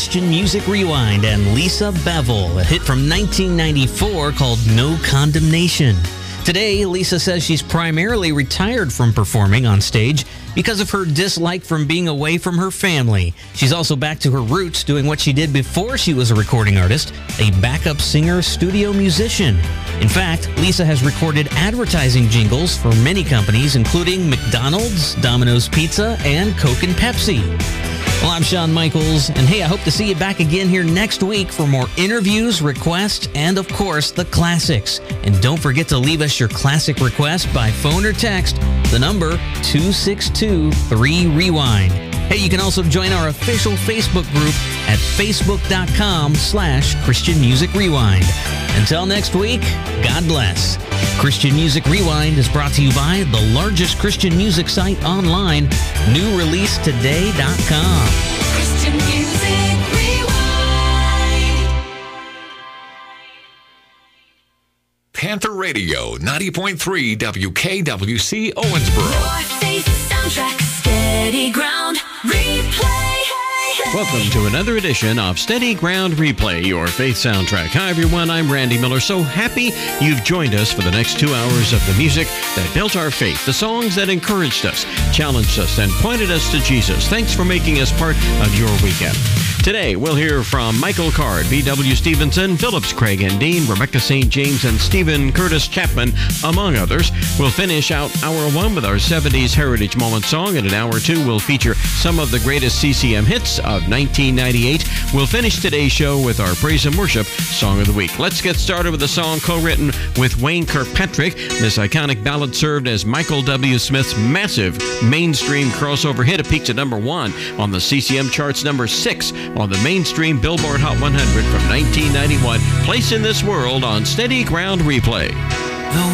Christian Music Rewind and Lisa Bevel, a hit from 1994 called No Condemnation. Today, Lisa says she's primarily retired from performing on stage because of her dislike from being away from her family. She's also back to her roots, doing what she did before she was a recording artist, a backup singer, studio musician. In fact, Lisa has recorded advertising jingles for many companies, including McDonald's, Domino's Pizza, and Coke and Pepsi. Well, I'm Shawn Michaels, and hey, I hope to see you back again here next week for more interviews, requests, and of course, the classics. And don't forget to leave us your classic request by phone or text, the number 262-3REWIND. Hey, you can also join our official Facebook group at facebook.com/Christian Music Rewind. Until next week, God bless. Christian Music Rewind is brought to you by the largest Christian music site online, newreleasetoday.com. Christian Music Rewind. Panther Radio, 90.3 WKWC Owensboro. Your faith soundtrack, Steady Ground Replay. Welcome to another edition of Steady Ground Replay, your faith soundtrack. Hi, everyone. I'm Randy Miller. So happy you've joined us for the next 2 hours of the music that built our faith, the songs that encouraged us, challenged us, and pointed us to Jesus. Thanks for making us part of your weekend. Today, we'll hear from Michael Card, B.W. Stevenson, Phillips Craig and Dean, Rebecca St. James, and Stephen Curtis Chapman, among others. We'll finish out Hour 1 with our 70s Heritage Moment song, and in Hour 2, we'll feature some of the greatest CCM hits of 1998. We'll finish today's show with our Praise and Worship Song of the Week. Let's get started with a song co-written with Wayne Kirkpatrick. This iconic ballad served as Michael W. Smith's massive mainstream crossover hit. It peaked at number 1 on the CCM charts, number 6 on the mainstream Billboard Hot 100 from 1991. Place in This World on Steady Ground Replay.